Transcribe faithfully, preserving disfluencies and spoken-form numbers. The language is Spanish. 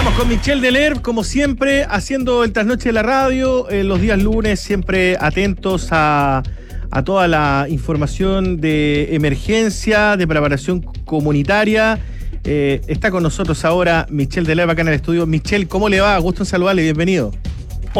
Estamos con Michelle Delerm, como siempre, haciendo el trasnoche de la radio, eh, los días lunes, siempre atentos a, a toda la información de emergencia, de preparación comunitaria. Eh, está con nosotros ahora Michelle Delerm acá en el estudio. Michelle, ¿cómo le va? Gusto en saludarle, bienvenido.